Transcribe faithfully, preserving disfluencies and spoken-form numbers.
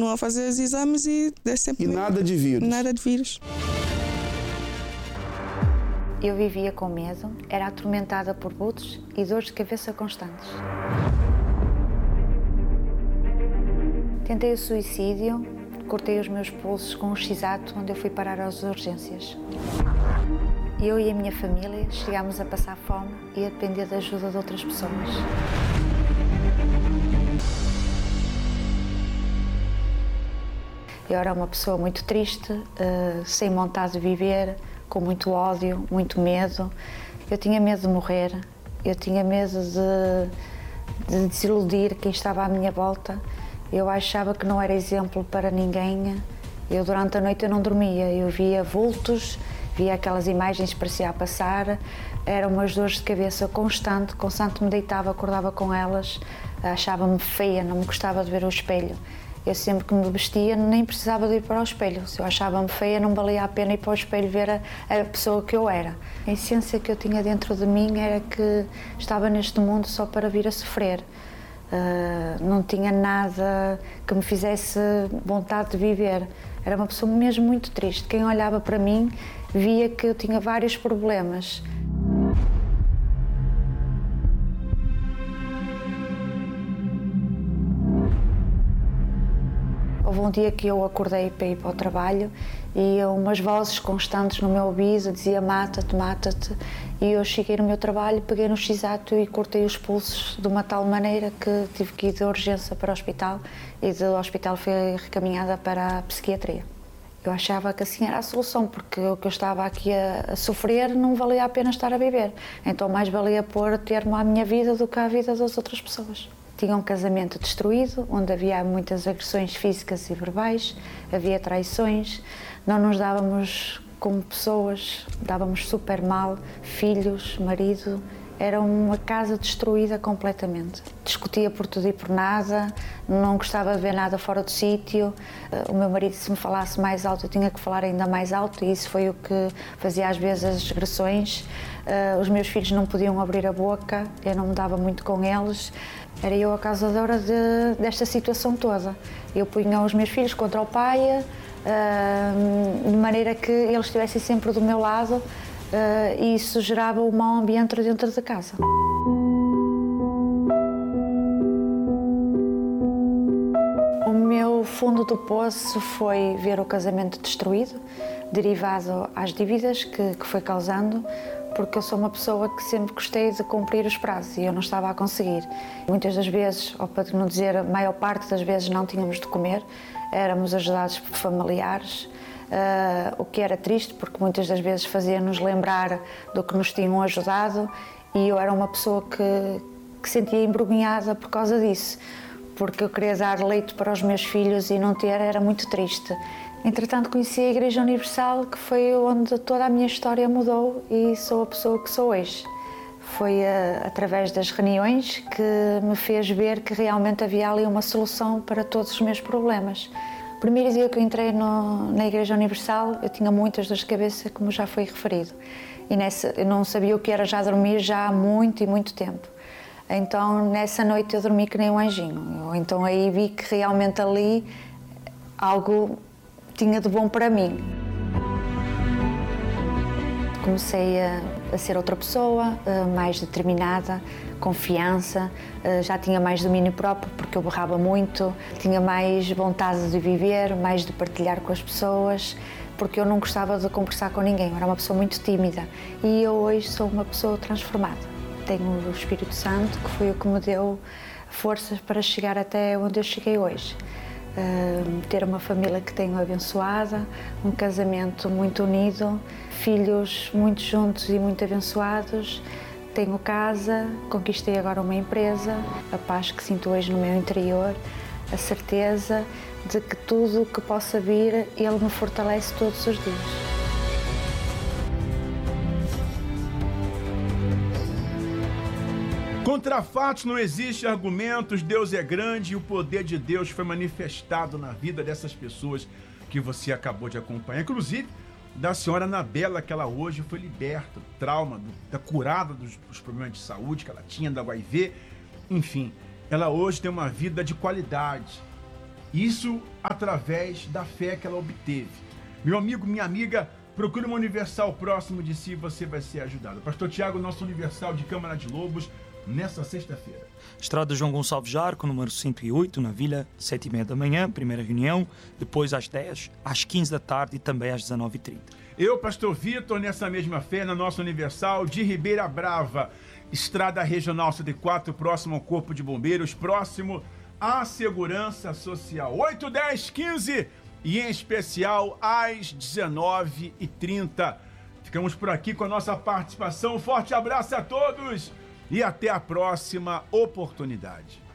a fazer os exames e deu sempre... E nada de vírus? Nada de vírus. Eu vivia com medo, era atormentada por vultos e dores de cabeça constantes. Tentei o suicídio, cortei os meus pulsos com um X-ato onde eu fui parar às urgências. Eu e a minha família chegámos a passar fome e a depender da ajuda de outras pessoas. Eu era uma pessoa muito triste, uh, sem vontade de viver, com muito ódio, muito medo. Eu tinha medo de morrer, eu tinha medo de, de desiludir quem estava à minha volta. Eu achava que não era exemplo para ninguém. Eu, durante a noite, eu não dormia. Eu via vultos, via aquelas imagens que parecia a passar. Eram umas dores de cabeça constante, constante me deitava, acordava com elas. Achava-me feia, não me gostava de ver o espelho. Eu sempre que me vestia nem precisava de ir para o espelho. Se eu achava-me feia, não valia a pena ir para o espelho ver a, a pessoa que eu era. A essência que eu tinha dentro de mim era que estava neste mundo só para vir a sofrer. Uh, não tinha nada que me fizesse vontade de viver. Era uma pessoa mesmo muito triste. Quem olhava para mim via que eu tinha vários problemas. Houve um dia que eu acordei para ir para o trabalho e umas vozes constantes no meu ouvido diziam mata-te, mata-te. E eu cheguei no meu trabalho, peguei no X-ato e cortei os pulsos de uma tal maneira que tive que ir de urgência para o hospital e do hospital fui recaminhada para a psiquiatria. Eu achava que assim era a solução, porque o que eu estava aqui a, a sofrer não valia a pena estar a viver. Então mais valia pôr termo à minha vida do que à vida das outras pessoas. Tinha um casamento destruído, onde havia muitas agressões físicas e verbais, havia traições, não nos dávamos como pessoas, dávamos super mal, filhos, marido, era uma casa destruída completamente. Discutia por tudo e por nada, não gostava de ver nada fora do sítio. O meu marido, se me falasse mais alto, eu tinha que falar ainda mais alto e isso foi o que fazia às vezes as agressões. Os meus filhos não podiam abrir a boca, eu não me dava muito com eles. Era eu a causadora de, desta situação toda. Eu punha os meus filhos contra o pai, uh, de maneira que eles estivessem sempre do meu lado uh, e isso gerava um mau ambiente dentro da casa. O meu fundo do poço foi ver o casamento destruído, derivado às dívidas que, que foi causando, porque eu sou uma pessoa que sempre gostei de cumprir os prazos e eu não estava a conseguir. Muitas das vezes, ou para não dizer a maior parte das vezes, não tínhamos de comer, éramos ajudados por familiares, uh, o que era triste porque muitas das vezes fazia-nos lembrar do que nos tinham ajudado e eu era uma pessoa que, que sentia envergonhada por causa disso, porque eu queria dar leite para os meus filhos e não ter era muito triste. Entretanto, conheci a Igreja Universal, que foi onde toda a minha história mudou e sou a pessoa que sou hoje. Foi uh, através das reuniões que me fez ver que realmente havia ali uma solução para todos os meus problemas. O primeiro dia que eu entrei no, na Igreja Universal, eu tinha muitas dores de cabeça, como já foi referido. E nessa, eu não sabia o que era já dormir já há muito e muito tempo. Então, nessa noite eu dormi que nem um anjinho. Eu, então aí vi que realmente ali algo tinha de bom para mim. Comecei a, a ser outra pessoa, mais determinada, confiança, já tinha mais domínio próprio porque eu berrava muito, tinha mais vontade de viver, mais de partilhar com as pessoas, porque eu não gostava de conversar com ninguém, eu era uma pessoa muito tímida e eu hoje sou uma pessoa transformada. Tenho o Espírito Santo, que foi o que me deu forças para chegar até onde eu cheguei hoje. Uh, ter uma família que tenho abençoada, um casamento muito unido, filhos muito juntos e muito abençoados, tenho casa, conquistei agora uma empresa, a paz que sinto hoje no meu interior, a certeza de que tudo o que possa vir, Ele me fortalece todos os dias. Contra fatos não existe argumentos, Deus é grande e o poder de Deus foi manifestado na vida dessas pessoas que você acabou de acompanhar. Inclusive, da senhora Anabela, que ela hoje foi liberta do trauma, do, da curada dos, dos problemas de saúde que ela tinha, da H I V. Enfim, ela hoje tem uma vida de qualidade. Isso através da fé que ela obteve. Meu amigo, minha amiga, procure uma Universal próximo de si, você vai ser ajudado. Pastor Tiago, nosso Universal de Câmara de Lobos, nessa sexta-feira. Estrada João Gonçalves Jarco, número cento e oito, na Vila, sete e meia da manhã, primeira reunião, depois às dez, às quinze da tarde e também às dezenove e trinta. Eu, Pastor Vitor, nessa mesma fé, na nossa Universal de Ribeira Brava, Estrada Regional cento e quatro, próximo ao Corpo de Bombeiros, próximo à Segurança Social. oito, dez, quinze e em especial às dezenove e trinta. Ficamos por aqui com a nossa participação. Um forte abraço a todos e até a próxima oportunidade.